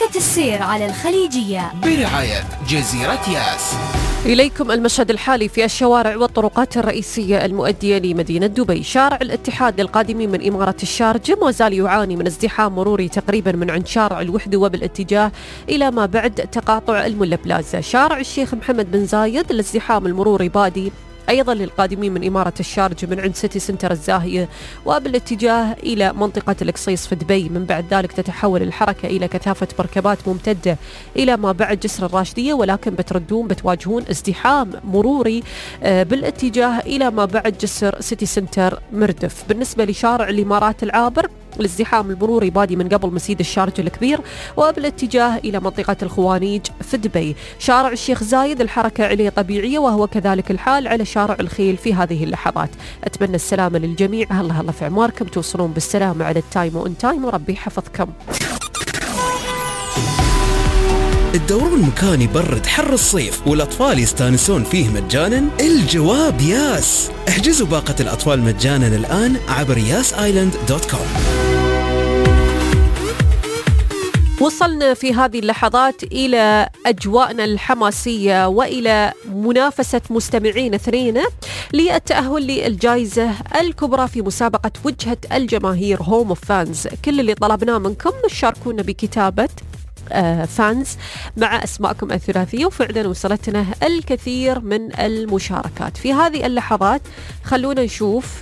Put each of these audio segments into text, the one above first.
جزيرة السير على الخليجية برعاية جزيرة ياس. إليكم المشهد الحالي في الشوارع والطرقات الرئيسية المؤدية لمدينة دبي. شارع الاتحاد للقادمين من إمارة الشارجة ما زال يعاني من ازدحام مروري تقريبا من عند شارع الوحدة وبالاتجاه إلى ما بعد تقاطع الملا بلازا. شارع الشيخ محمد بن زايد الازدحام المروري بادي أيضا للقادمين من إمارة الشارجة من عند سيتي سنتر الزاهية وبالاتجاه إلى منطقة القصيص في دبي. من بعد ذلك تتحول الحركة إلى كثافة مركبات ممتدة إلى ما بعد جسر الراشدية، ولكن بتواجهون ازدحام مروري بالاتجاه إلى ما بعد جسر سيتي سنتر مردف. بالنسبة لشارع الإمارات العابر الازدحام المروري بادي من قبل مسيد الشارجة الكبير وبالاتجاه إلى منطقة الخوانيج في دبي. شارع الشيخ زايد الحركة عليه طبيعية وهو كذلك الحال على شارع الخيل في هذه اللحظات. أتمنى السلامة للجميع، الله في عماركم، توصلون بالسلامة على التايم وإن تايم وربي يحفظكم. الدورون مكان يبرد حر الصيف والأطفال يستانسون فيه مجانا؟ الجواب ياس. احجزوا باقة الأطفال مجانا الآن عبر yasisland.com. وصلنا في هذه اللحظات إلى أجواءنا الحماسية وإلى منافسة مستمعين اثنين للتأهل للجائزة الكبرى في مسابقة وجهة الجماهير هوم اوف فانز. كل اللي طلبناه منكم شاركونا بكتابة فانز مع أسماءكم الثلاثية، وفعلا وصلتنا الكثير من المشاركات في هذه اللحظات. خلونا نشوف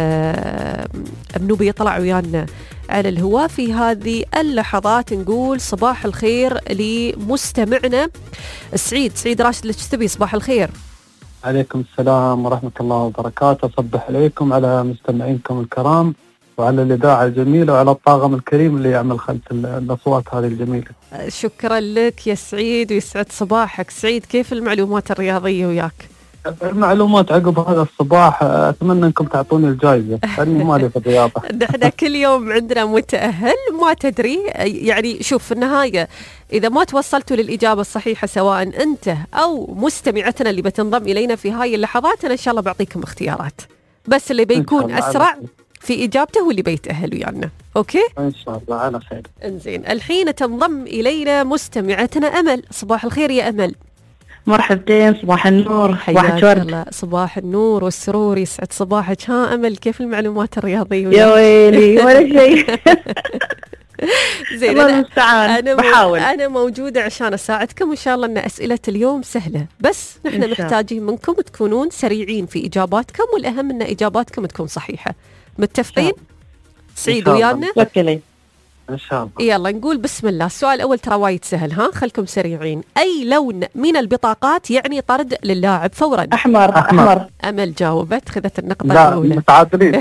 منو بيطلع ويانا على الهواء في هذه اللحظات. نقول صباح الخير لمستمعنا سعيد راشد الجثبي. صباح الخير. عليكم السلام ورحمة الله وبركاته. صبح عليكم على مستمعينكم الكرام وعلى الإذاعة الجميلة وعلى الطاقم الكريم اللي يعمل خلف الأصوات هذه الجميلة. شكرا لك يا سعيد ويسعد صباحك. سعيد، كيف المعلومات الرياضية وياك؟ المعلومات عقب هذا الصباح أتمنى أنكم تعطوني الجائزة لأني مالي في الرياضة. نحن كل يوم عندنا متأهل، ما تدري يعني. شوف في النهاية إذا ما توصلتوا للإجابة الصحيحة سواء أنت أو مستمعتنا اللي بتنضم إلينا في هاي اللحظات، أنا إن شاء الله بعطيكم اختيارات، بس اللي بيكون أسرع في إجابته هو اللي بيتأهل ويانا. أوكي؟ إن شاء الله على خير. إنزين، الحين تنضم إلينا مستمعتنا أمل. صباح الخير يا أمل. مرحبتين، صباح النور. حياك الله. صباح النور والسرور، يسعد صباحك. ها أمل، كيف المعلومات الرياضية؟ يا ويلي ولا شيء. زين، أنا موجودة عشان أساعدكم، وإن شاء الله أن أسئلة اليوم سهلة، بس نحن محتاجين منكم تكونون سريعين في إجاباتكم، والأهم أن إجاباتكم تكون صحيحة. متفقين؟ سعيد ويانا؟ إن شاء الله. يلا نقول بسم الله. السؤال الأول ترى وايد سهل، ها خلكم سريعين. أي لون من البطاقات يعني طرد للاعب فورا؟ أحمر. أمل جاوبت، خذت النقطة الأولى. لا متعادلين.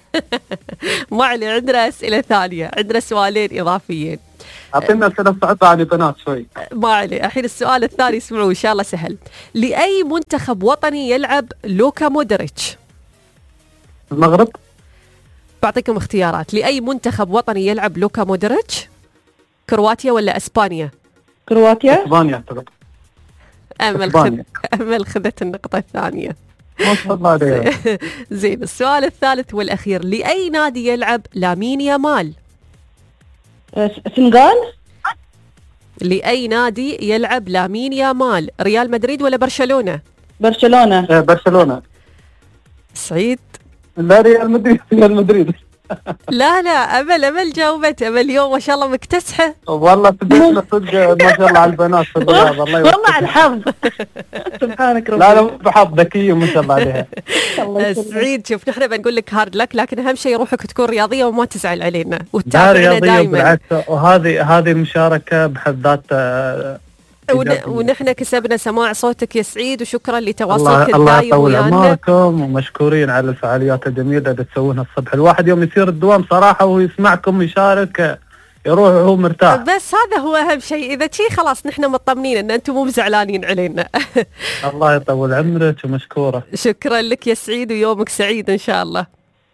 ما علي، عندنا أسئلة ثانية، عندنا سؤالين إضافيين. أعطينا أسئلة صعبة عن البنات شوي. ما علي. الحين السؤال الثاني اسمعوه إن شاء الله سهل. لأي منتخب وطني يلعب لوكا مودريتش؟ المغرب. بعطيكم اختيارات. لأي منتخب وطني يلعب لوكا مودريتش؟ كرواتيا ولا أسبانيا؟ كرواتيا. أسبانيا أعتقد. أمل خذت النقطة الثانية. ما شاء الله عليها. زين، السؤال الثالث والأخير. لأي نادي يلعب لامين يامال؟ سنغال. لأي نادي يلعب لامين يامال؟ ريال مدريد ولا برشلونة؟ برشلونة. سعيد. لا ريال مدريد. لا أمل جاوبت. أمل اليوم ما شاء الله مكتسحة والله. تدري صدق ما شاء الله على البنات في الرياضة. والله على الحظ. سبحانك ربي. لا بحظ ذكية ما شاء الله عليها. سعيد، شوف نحن بنقول لك هارد لك، لكن أهم شيء روحك تكون رياضية وما تزعل علينا وتتابعنا دائما. وهذه المشاركة بحد ذات ونحن كسبنا سماع صوتك يا سعيد، وشكرا لتواصلك الدايم ويانا. الله يطول عمركم ومشكورين على الفعاليات الجميلة اللي تسوونها الصبح. الواحد يوم يصير الدوام صراحة ويسمعكم يشارك يروح وهو مرتاح. بس هذا هو أهم شيء. إذا شيء خلاص نحن مطمنين أن أنتم مو زعلانين علينا. الله يطول عمرك ومشكورة. شكرا لك يا سعيد ويومك سعيد إن شاء الله.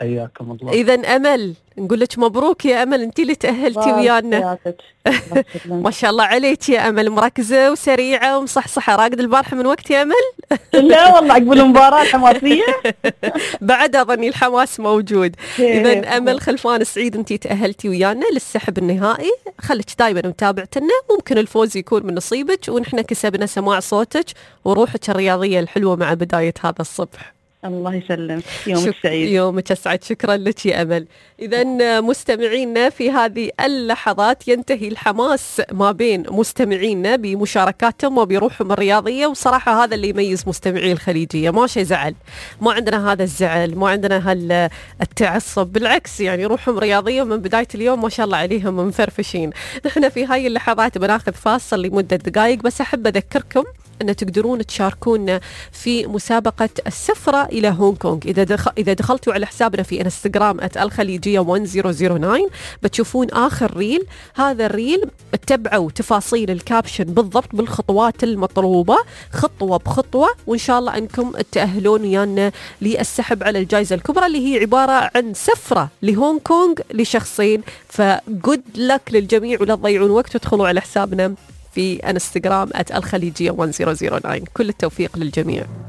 حياكم الله. إذا أمل نقول لك مبروك يا أمل، أنت اللي تأهلتي ويانا. ما شاء الله عليك يا أمل، مركزة وسريعة ومصحصحة. راقد البارحة من وقت يا أمل؟ لا والله عقب المباراة حماسية. بعد أظني الحماس موجود. إذا أمل خلفان سعيد، أنت تأهلتي ويانا للسحب النهائي. خليك دايما متابعتنا، ممكن الفوز يكون من نصيبك ونحن كسبنا سماع صوتك وروحك الرياضية الحلوة مع بداية هذا الصبح. الله يسلمك، يومك سعيد. يومك أسعد، شكرا لك يا أمل. إذا مستمعينا في هذه اللحظات ينتهي الحماس ما بين مستمعينا بمشاركاتهم وبروحهم الرياضية، وصراحة هذا اللي يميز مستمعي الخليجية. ما شيء زعل، ما عندنا هذا الزعل، ما عندنا التعصب، بالعكس يعني روحهم رياضية من بداية اليوم ما شاء الله عليهم مفرفشين. نحن في هاي اللحظات بناخذ فاصل لمدة دقائق، بس أحب أذكركم أن تقدرون تشاركونا في مسابقة السفرة إلى هونغ كونغ. إذا دخلتوا على حسابنا في انستغرام @الخليجية1009 بتشوفون آخر ريل. هذا الريل اتبعوا تفاصيل الكابشن بالضبط بالخطوات المطلوبة خطوة بخطوة، وإن شاء الله أنكم تأهلون ويانا للسحب على الجائزة الكبرى اللي هي عبارة عن سفرة لهونغ كونغ لشخصين. فجود لك للجميع، ولا تضيعون وقت وادخلوا على حسابنا في انستغرام @الخليجية1009. كل التوفيق للجميع.